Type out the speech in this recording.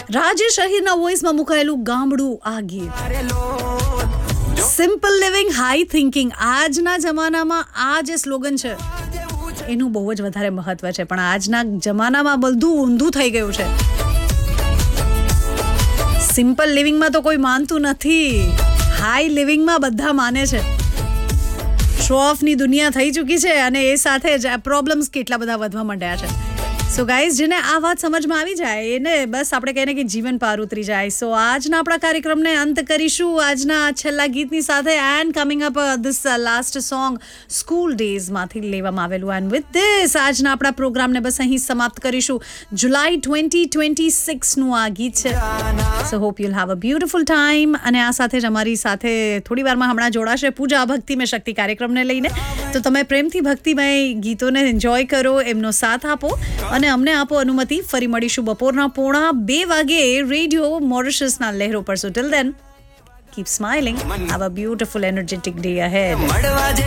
રાજેશ અહીરના વોઇસમાં મુકાયેલું ગામડું આ ગીત. Simple living, high thinking. આજના જમાનામાં આ જે સ્લોગન છે એનું બહુ જ વધારે મહત્વ છે, પણ આજના જમાનામાં બધું ઊંધું થઈ ગયું છે. સિમ્પલ લિવિંગમાં તો કોઈ માનતું નથી, હાઈ લિવિંગમાં બધા માને છે. શો ઓફની દુનિયા થઈ ચૂકી છે અને એ સાથે જ પ્રોબ્લેમ્સ કેટલા બધા વધવા માંડ્યા છે. સો ગાઈઝ, જેને આ વાત સમજમાં આવી જાય એને બસ આપણે કહીને કે જીવન પાર ઉતરી જાય. સો આજના આપણા કાર્યક્રમને અંત કરીશું આજના છેલ્લા ગીતની સાથે. And coming up this last song school ડેઝમાંથી લેવામાં આવેલું. એન્ડ વિથ ધીસ આજના આપણા પ્રોગ્રામને બસ અહીં સમાપ્ત કરીશું. જુલાઈ 2026નું આ ગીત છે. સો hope you'll have a beautiful time. અને આ સાથે જ અમારી સાથે થોડી વારમાં હમણાં જોડાશે પૂજા ભક્તિ મેં શક્તિ કાર્યક્રમને લઈને. તો તમે પ્રેમથી ભક્તિમય ગીતોને એન્જોય કરો, એમનો સાથ આપો અને અમને આપો અનુમતિ. ફરી મળીશું બપોરના 1:30 વાગે રેડિયો મોરિશસના લહેરો પર. સો till then, keep smiling. Have a beautiful energetic day ahead.